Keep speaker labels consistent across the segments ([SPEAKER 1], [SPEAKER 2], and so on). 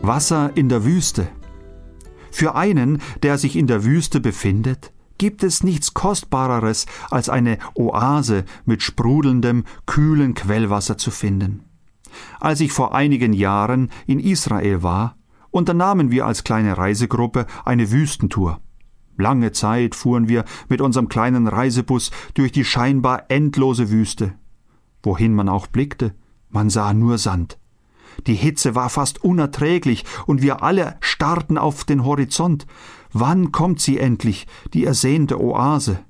[SPEAKER 1] Wasser in der Wüste. Für einen, der sich in der Wüste befindet, gibt es nichts Kostbareres, als eine Oase mit sprudelndem, kühlen Quellwasser zu finden. Als ich vor einigen Jahren in Israel war, unternahmen wir als kleine Reisegruppe eine Wüstentour. Lange Zeit fuhren wir mit unserem kleinen Reisebus durch die scheinbar endlose Wüste. Wohin man auch blickte, man sah nur Sand. Die Hitze war fast unerträglich und wir alle starrten auf den Horizont. Wann kommt sie endlich, die ersehnte Oase?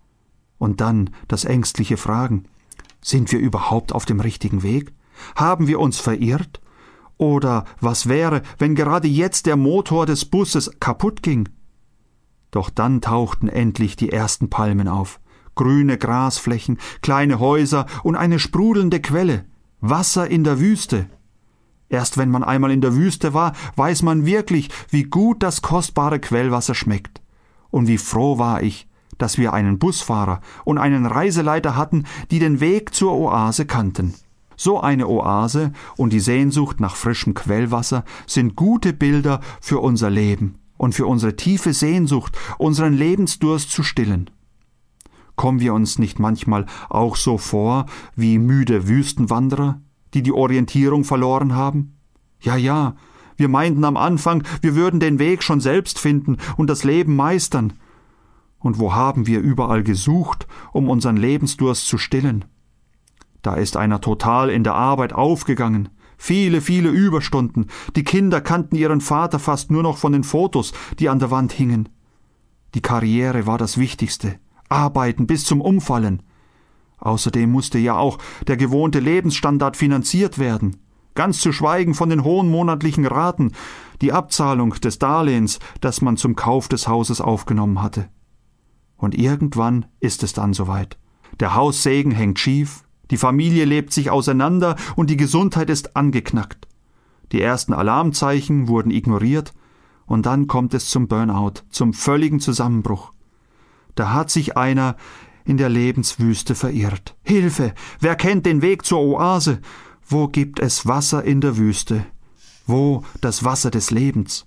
[SPEAKER 1] Und dann das ängstliche Fragen. Sind wir überhaupt auf dem richtigen Weg? Haben wir uns verirrt? Oder was wäre, wenn gerade jetzt der Motor des Busses kaputt ging? Doch dann tauchten endlich die ersten Palmen auf. Grüne Grasflächen, kleine Häuser und eine sprudelnde Quelle. Wasser in der Wüste. Erst wenn man einmal in der Wüste war, weiß man wirklich, wie gut das kostbare Quellwasser schmeckt. Und wie froh war ich, dass wir einen Busfahrer und einen Reiseleiter hatten, die den Weg zur Oase kannten. So eine Oase und die Sehnsucht nach frischem Quellwasser sind gute Bilder für unser Leben und für unsere tiefe Sehnsucht, unseren Lebensdurst zu stillen. Kommen wir uns nicht manchmal auch so vor wie müde Wüstenwanderer, die Orientierung verloren haben? Ja, wir meinten am Anfang, wir würden den Weg schon selbst finden und das Leben meistern. Und wo haben wir überall gesucht, um unseren Lebensdurst zu stillen? Da ist einer total in der Arbeit aufgegangen. Viele Überstunden. Die Kinder kannten ihren Vater fast nur noch von den Fotos, die an der Wand hingen. Die Karriere war das Wichtigste. Arbeiten bis zum Umfallen. Außerdem musste ja auch der gewohnte Lebensstandard finanziert werden. Ganz zu schweigen von den hohen monatlichen Raten, die Abzahlung des Darlehens, das man zum Kauf des Hauses aufgenommen hatte. Und irgendwann ist es dann soweit. Der Haussegen hängt schief, die Familie lebt sich auseinander und die Gesundheit ist angeknackt. Die ersten Alarmzeichen wurden ignoriert und dann kommt es zum Burnout, zum völligen Zusammenbruch. Da hat sich einer in der Lebenswüste verirrt. Hilfe! Wer kennt den Weg zur Oase? Wo gibt es Wasser in der Wüste? Wo das Wasser des Lebens?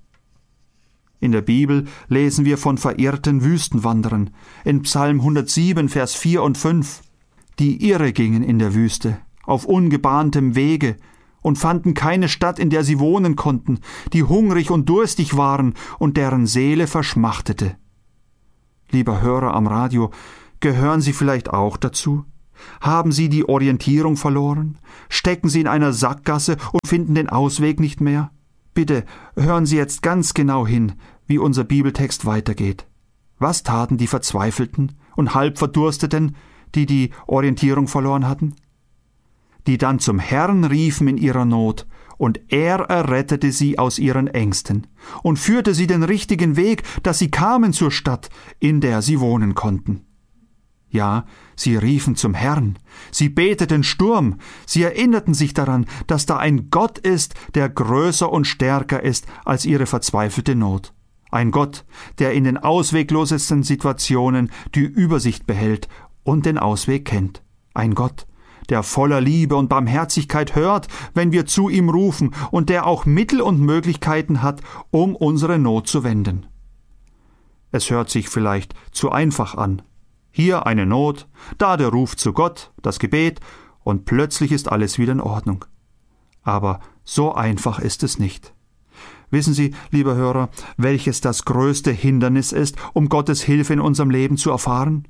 [SPEAKER 1] In der Bibel lesen wir von verirrten Wüstenwanderern. In Psalm 107, Vers 4 und 5. Die irre gingen in der Wüste, auf ungebahntem Wege, und fanden keine Stadt, in der sie wohnen konnten, die hungrig und durstig waren und deren Seele verschmachtete. Lieber Hörer am Radio, gehören Sie vielleicht auch dazu? Haben Sie die Orientierung verloren? Stecken Sie in einer Sackgasse und finden den Ausweg nicht mehr? Bitte hören Sie jetzt ganz genau hin, wie unser Bibeltext weitergeht. Was taten die Verzweifelten und Halbverdursteten, die Orientierung verloren hatten? Die dann zum Herrn riefen in ihrer Not, und er errettete sie aus ihren Ängsten und führte sie den richtigen Weg, dass sie kamen zur Stadt, in der sie wohnen konnten. Ja, sie riefen zum Herrn, sie beteten Sturm, sie erinnerten sich daran, dass da ein Gott ist, der größer und stärker ist als ihre verzweifelte Not. Ein Gott, der in den ausweglosesten Situationen die Übersicht behält und den Ausweg kennt. Ein Gott, der voller Liebe und Barmherzigkeit hört, wenn wir zu ihm rufen, und der auch Mittel und Möglichkeiten hat, um unsere Not zu wenden. Es hört sich vielleicht zu einfach an. Hier eine Not, da der Ruf zu Gott, das Gebet, und plötzlich ist alles wieder in Ordnung. Aber so einfach ist es nicht. Wissen Sie, lieber Hörer, welches das größte Hindernis ist, um Gottes Hilfe in unserem Leben zu erfahren?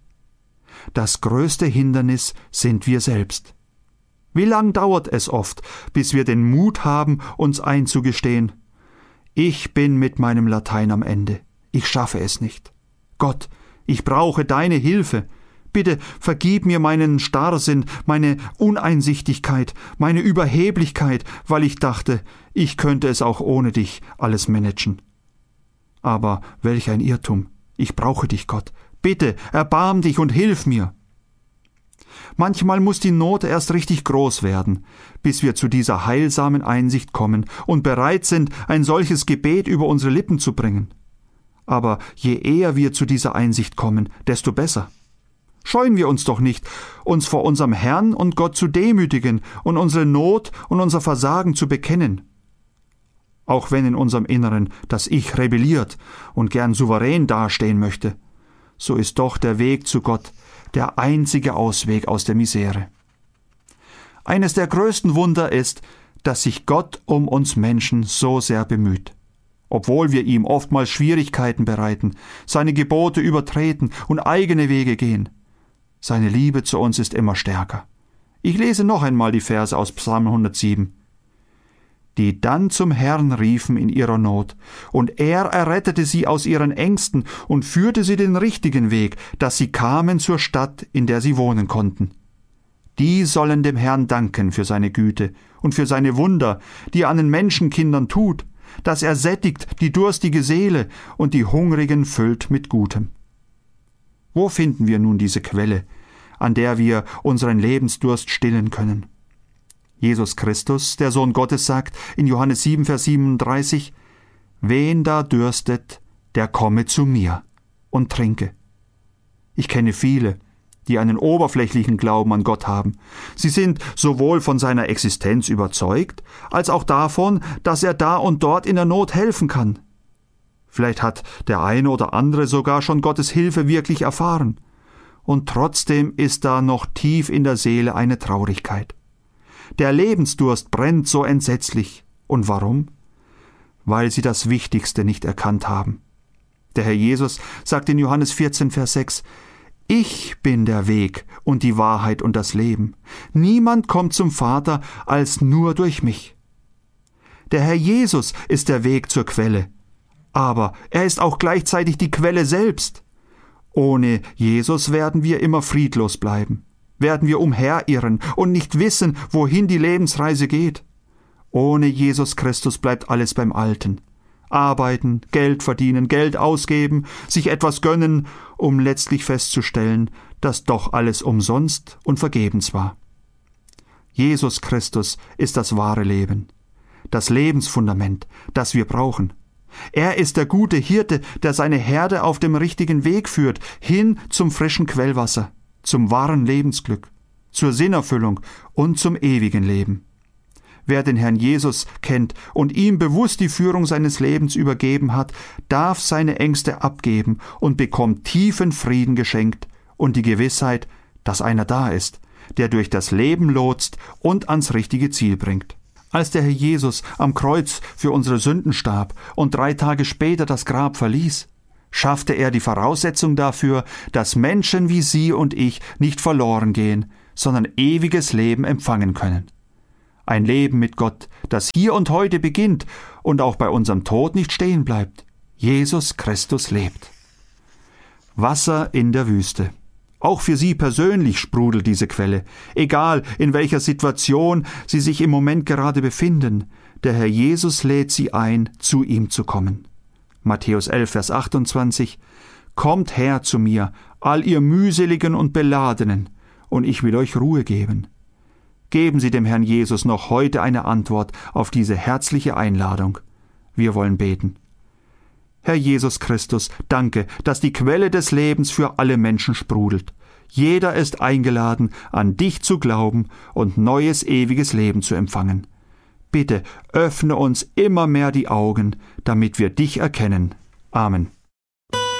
[SPEAKER 1] Das größte Hindernis sind wir selbst. Wie lang dauert es oft, bis wir den Mut haben, uns einzugestehen: Ich bin mit meinem Latein am Ende. Ich schaffe es nicht. Gott, ich brauche deine Hilfe. Bitte vergib mir meinen Starrsinn, meine Uneinsichtigkeit, meine Überheblichkeit, weil ich dachte, ich könnte es auch ohne dich alles managen. Aber welch ein Irrtum. Ich brauche dich, Gott. Bitte, erbarm dich und hilf mir. Manchmal muss die Not erst richtig groß werden, bis wir zu dieser heilsamen Einsicht kommen und bereit sind, ein solches Gebet über unsere Lippen zu bringen. Aber je eher wir zu dieser Einsicht kommen, desto besser. Scheuen wir uns doch nicht, uns vor unserem Herrn und Gott zu demütigen und unsere Not und unser Versagen zu bekennen. auch wenn in unserem Inneren das Ich rebelliert und gern souverän dastehen möchte, so ist doch der Weg zu Gott der einzige Ausweg aus der Misere. Eines der größten Wunder ist, dass sich Gott um uns Menschen so sehr bemüht. Obwohl wir ihm oftmals Schwierigkeiten bereiten, seine Gebote übertreten und eigene Wege gehen. Seine Liebe zu uns ist immer stärker. Ich lese noch einmal die Verse aus Psalm 107. Die dann zum Herrn riefen in ihrer Not, und er errettete sie aus ihren Ängsten und führte sie den richtigen Weg, dass sie kamen zur Stadt, in der sie wohnen konnten. Die sollen dem Herrn danken für seine Güte und für seine Wunder, die er an den Menschenkindern tut, dass er sättigt die durstige Seele und die Hungrigen füllt mit Gutem. Wo finden wir nun diese Quelle, an der wir unseren Lebensdurst stillen können? Jesus Christus, der Sohn Gottes, sagt in Johannes 7, Vers 37, »Wen da dürstet, der komme zu mir und trinke.« Ich kenne viele, die einen oberflächlichen Glauben an Gott haben. Sie sind sowohl von seiner Existenz überzeugt, als auch davon, dass er da und dort in der Not helfen kann. Vielleicht hat der eine oder andere sogar schon Gottes Hilfe wirklich erfahren. Und trotzdem ist da noch tief in der Seele eine Traurigkeit. Der Lebensdurst brennt so entsetzlich. Und warum? Weil sie das Wichtigste nicht erkannt haben. Der Herr Jesus sagt in Johannes 14, Vers 6, »Ich bin der Weg und die Wahrheit und das Leben. Niemand kommt zum Vater als nur durch mich.« Der Herr Jesus ist der Weg zur Quelle. Aber er ist auch gleichzeitig die Quelle selbst. Ohne Jesus werden wir immer friedlos bleiben. Werden wir umherirren und nicht wissen, wohin die Lebensreise geht. Ohne Jesus Christus bleibt alles beim Alten. Arbeiten, Geld verdienen, Geld ausgeben, sich etwas gönnen, um letztlich festzustellen, dass doch alles umsonst und vergebens war. Jesus Christus ist das wahre Leben, das Lebensfundament, das wir brauchen. Er ist der gute Hirte, der seine Herde auf dem richtigen Weg führt, hin zum frischen Quellwasser, zum wahren Lebensglück, zur Sinnerfüllung und zum ewigen Leben. Wer den Herrn Jesus kennt und ihm bewusst die Führung seines Lebens übergeben hat, darf seine Ängste abgeben und bekommt tiefen Frieden geschenkt und die Gewissheit, dass einer da ist, der durch das Leben lotst und ans richtige Ziel bringt. Als der Herr Jesus am Kreuz für unsere Sünden starb und 3 Tage später das Grab verließ, schaffte er die Voraussetzung dafür, dass Menschen wie Sie und ich nicht verloren gehen, sondern ewiges Leben empfangen können. Ein Leben mit Gott, das hier und heute beginnt und auch bei unserem Tod nicht stehen bleibt. Jesus Christus lebt. Wasser in der Wüste. Auch für Sie persönlich sprudelt diese Quelle. Egal, in welcher Situation Sie sich im Moment gerade befinden, der Herr Jesus lädt Sie ein, zu ihm zu kommen. Matthäus 11, Vers 28, »Kommt her zu mir, all ihr mühseligen und Beladenen, und ich will euch Ruhe geben.« Geben Sie dem Herrn Jesus noch heute eine Antwort auf diese herzliche Einladung. Wir wollen beten. Herr Jesus Christus, danke, dass die Quelle des Lebens für alle Menschen sprudelt. Jeder ist eingeladen, an dich zu glauben und neues, ewiges Leben zu empfangen. Bitte öffne uns immer mehr die Augen, damit wir dich erkennen. Amen.